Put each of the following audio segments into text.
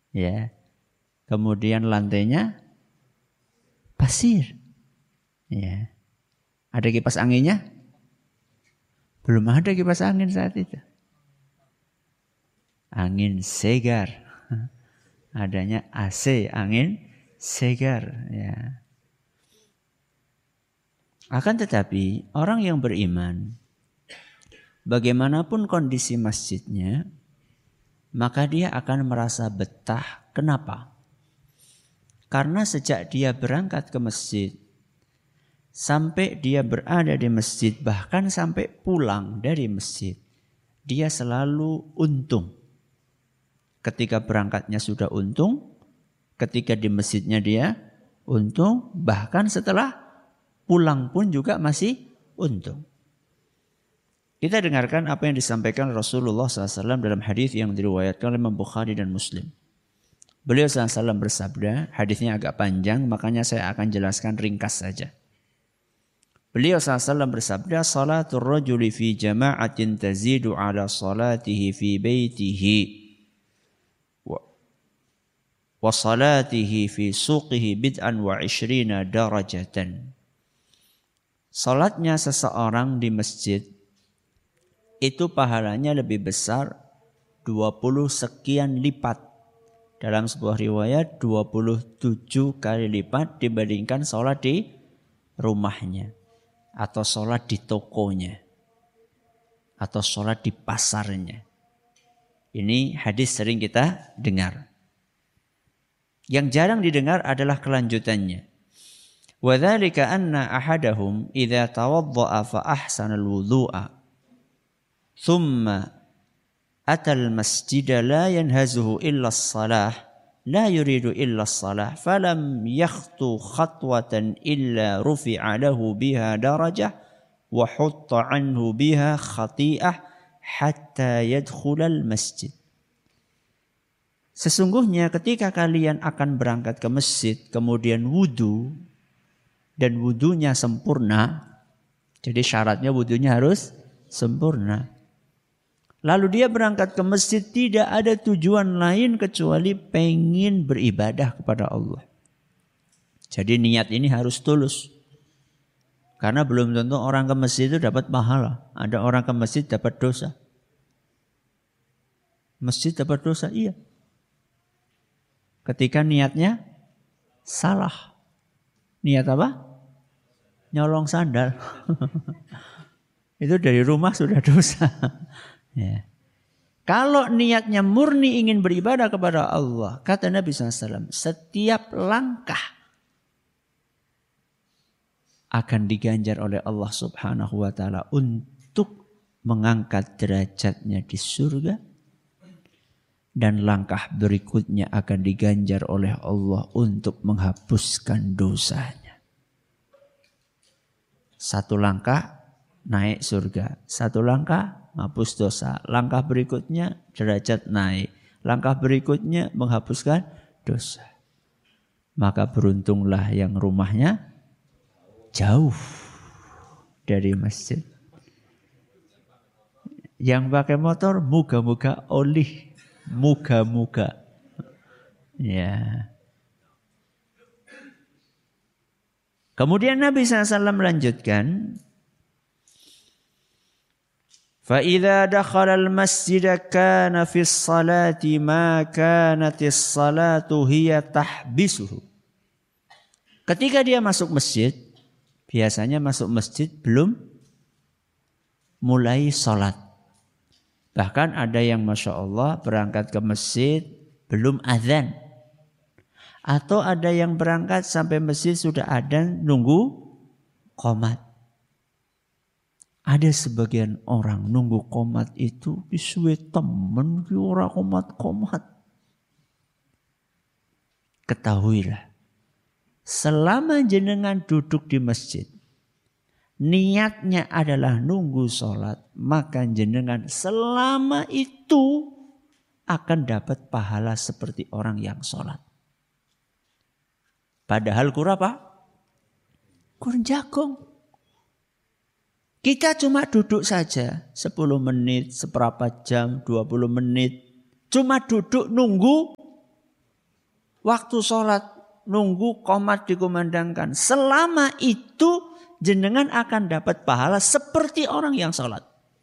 Ya. Kemudian lantainya pasir. Ya. Ada kipas anginnya? Belum ada kipas angin saat itu. Angin segar. Adanya AC, angin segar. Ya. Akan tetapi orang yang beriman, bagaimanapun kondisi masjidnya, maka dia akan merasa betah. Kenapa? Karena sejak dia berangkat ke masjid, sampai dia berada di masjid, bahkan sampai pulang dari masjid, dia selalu untung. Ketika berangkatnya sudah untung, ketika di masjidnya dia untung, bahkan setelah pulang pun juga masih untung. Kita dengarkan apa yang disampaikan Rasulullah SAW dalam hadis yang diriwayatkan oleh Imam Bukhari dan Muslim. Beliau SAW bersabda, hadisnya agak panjang, makanya saya akan jelaskan ringkas saja. Beliau SAW bersabda, salatul rajuli fi jama'atin tazidu ala salatihi fi baitihi wa salatihi fi suqihi bid'an wa 20 darajatan. Salatnya seseorang di masjid itu pahalanya lebih besar 20 sekian lipat. Dalam sebuah riwayat 27 kali lipat dibandingkan sholat di rumahnya. Atau sholat di tokonya. Atau sholat di pasarnya. Ini hadis sering kita dengar. Yang jarang didengar adalah kelanjutannya. وَذَلِكَ أَنَّ أَحَدَهُمْ إِذَا تَوَضَّأَ فَأَحْسَنَ الْوُضُوءَ ثُمَّ أَتَى الْمَسْجِدَ لَا يَنْهَزُهُ إِلَّا الصَّلَاةِ لَا يُرِيدُ إِلَّا الصَّلَاةِ فَلَمْ يَخْطُ خَطْوَةً إِلَّا رُفِعَ لَهُ بِهَا دَرَجَةٌ وَحُطَّ عَنْهُ بِهَا خَطِيئَةٌ حَتَّى يَدْخُلَ الْمَسْجِدَ. Sesungguhnya ketika kalian akan berangkat ke masjid, kemudian wudu, dan wudunya sempurna, jadi syaratnya wudunya harus sempurna. Lalu dia berangkat ke masjid, tidak ada tujuan lain kecuali pengen beribadah kepada Allah. Jadi niat ini harus tulus. Karena belum tentu orang ke masjid itu dapat pahala. Ada orang ke masjid dapat dosa. Masjid dapat dosa, iya. Ketika niatnya salah. Niat apa? Nyolong sandal. Itu dari rumah sudah dosa. Ya. Kalau niatnya murni ingin beribadah kepada Allah, kata Nabi SAW, setiap langkah akan diganjar oleh Allah Subhanahu wa Ta'ala untuk mengangkat derajatnya di surga. Dan langkah berikutnya akan diganjar oleh Allah untuk menghapuskan dosanya. Satu langkah naik surga. Satu langkah menghapus dosa. Langkah berikutnya derajat naik. Langkah berikutnya menghapuskan dosa. Maka beruntunglah yang rumahnya jauh dari masjid. Yang pakai motor moga-moga olih. Muka-muka. Ya. Kemudian Nabi SAW melanjutkan. فَإِذَا دَخَلَ الْمَسْجِدَ كَانَ فِي الصَّلَاةِ مَا كَانَتِ الصَّلَاةُ هِيَ تَحْبِسُهُ. Ketika dia masuk masjid, biasanya masuk masjid belum mulai sholat. Bahkan ada yang Masya Allah berangkat ke masjid belum azan. Atau ada yang berangkat sampai masjid sudah adzan nunggu qomat. Ada sebagian orang nunggu qomat itu disuwe temen ora qomat-qomat. Ketahuilah, selama jenengan duduk di masjid, niatnya adalah nunggu sholat, maka jenengan selama itu akan dapat pahala seperti orang yang sholat. Padahal kurang jagung. Kita cuma duduk saja 10 menit, seberapa jam, 20 menit. Cuma duduk nunggu Waktu sholat nunggu qomat dikumandangkan. Selama itu jenengan akan dapat pahala seperti orang yang sholat.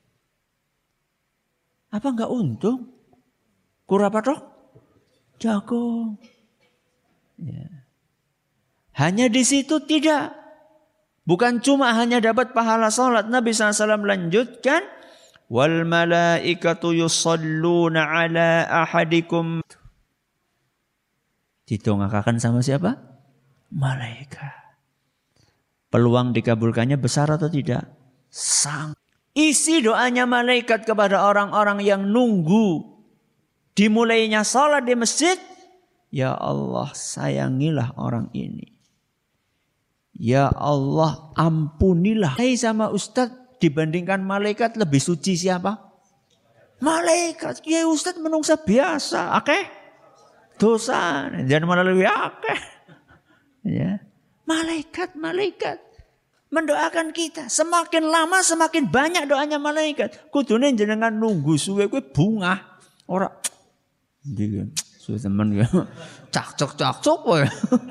Apa enggak untung? Kurapa toh? Jago. Ya. Hanya di situ tidak. Bukan cuma hanya dapat pahala sholat. Nabi SAW melanjutkan. Wal malaikatu yusalluna ala ahadikum. Didongakakan sama siapa? Malaikat. Peluang dikabulkannya besar atau tidak? Isi doanya malaikat kepada orang-orang yang nunggu dimulainya sholat di masjid. Ya Allah, sayangilah orang ini. Ya Allah, ampunilah. Sama Ustadz dibandingkan malaikat lebih suci siapa? Malaikat. Ya Ustadz menungsa biasa. Oke? Dosa. Jangan malah lebih akeh. Ya. Malaikat mendoakan kita. Semakin lama semakin banyak doanya malaikat. Kudune jenengan nunggu suwe kuwi bungah. Ora iki suwe temen ya. Cak-cok wae.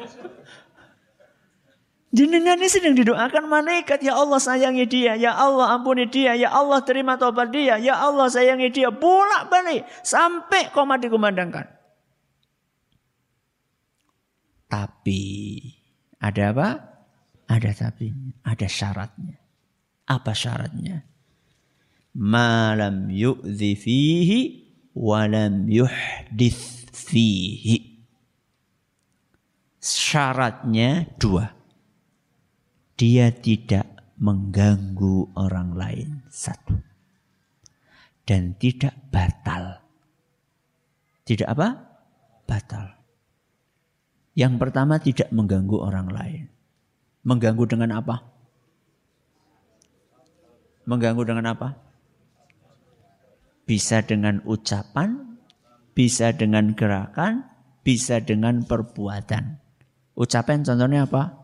Jenengan ini sedang didoakan malaikat. Ya Allah sayangi dia. Ya Allah ampuni dia. Ya Allah terima taubat dia. Ya Allah sayangi dia. Bolak-balik sampai qomat dikumandangkan. Tapi ada apa? Ada tapinya, ada syaratnya. Apa syaratnya? Malam yu'dhi fihi walam yuhdith fihi. Syaratnya 2. Dia tidak mengganggu orang lain. 1. Dan tidak batal. Tidak apa? Batal. Yang pertama tidak mengganggu orang lain. Mengganggu dengan apa? Mengganggu dengan apa? Bisa dengan ucapan, bisa dengan gerakan, bisa dengan perbuatan. Ucapan contohnya apa?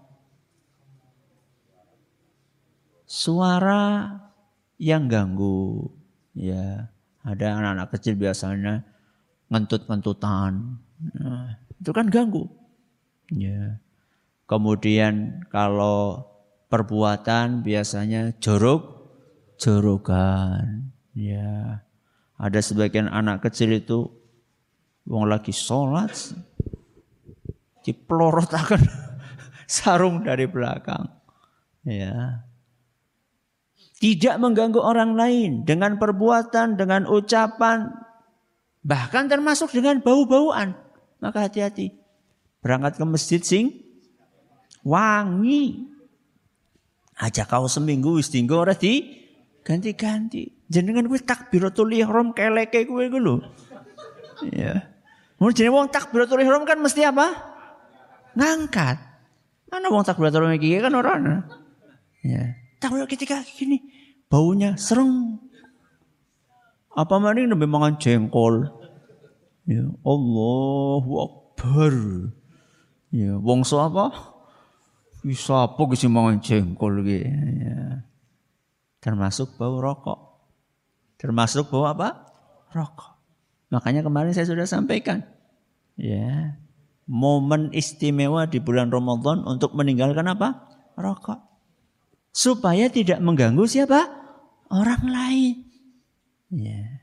Suara yang ganggu. Ya, ada anak-anak kecil biasanya ngentut-ngentutan. Nah, itu kan ganggu. Ya. Kemudian kalau perbuatan biasanya jorok-jorokan. Ya. Ada sebagian anak kecil itu wong lagi sholat diplorotakan sarung dari belakang. Ya. Tidak mengganggu orang lain dengan perbuatan, dengan ucapan, bahkan termasuk dengan bau-bauan. Maka hati-hati. Berangkat ke masjid sing wangi. Aja kau seminggu wis dinggo ora di ganti-ganti. Jenengan kuwi takbiratul ihram keleke kuwi ku lho. Ya. Mun jenenge wong takbiratul ihram kan mesti apa? Ngangkat. Ana wong takbiratul ihram iki kan ora ana. Ya. Takbir ketika gini baunya sereng. Apa maning nembe mangan jengkol. Ya, Allahu Akbar. Ya, wongso apa? Bisa apa ki mangan jengkol iki. Ya. Termasuk bau rokok. Termasuk bau apa? Rokok. Makanya kemarin saya sudah sampaikan. Ya. Momen istimewa di bulan Ramadan untuk meninggalkan apa? Rokok. Supaya tidak mengganggu siapa? Orang lain. Ya.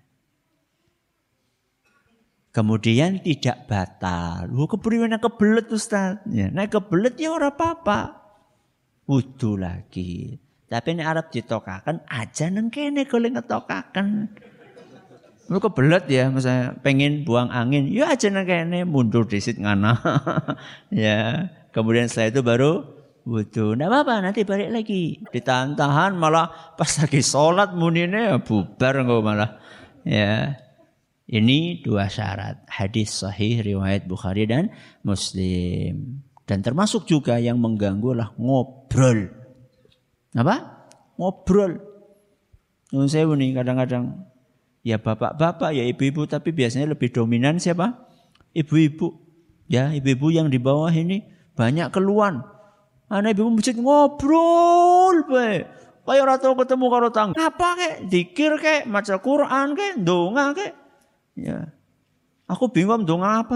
Kemudian tidak batal. Kepriwe nek kebelet Ustaz. Ya, nek kebelet ya ora apa-apa. Wudu lagi. Tapi nek arep ditokaken aja nang kene golek ngetokaken. Lu kebelet ya, misalnya pengen buang angin, ya aja nang kene mundur disit ngana. Ya, kemudian setelah itu baru wudu. Nggak apa-apa, nanti balik lagi. Ditahan-tahan malah pas lagi sholat munine ya bubar enggak malah. Ya. Ini 2 syarat. Hadis sahih riwayat Bukhari dan Muslim. Dan termasuk juga yang mengganggu lah ngobrol. Apa? Ngobrol. Nun sewu nih kadang-kadang ya bapak-bapak ya ibu-ibu tapi biasanya lebih dominan siapa? Ibu-ibu. Ya, ibu-ibu yang di bawah ini banyak keluhan. Ana ibu masjid ngobrol bae. Kaya ora tau ketemu karo tangga. Apa kek? Zikir kek, maca Quran kek, ndonga kek. Ya. Aku bingung ndonga apa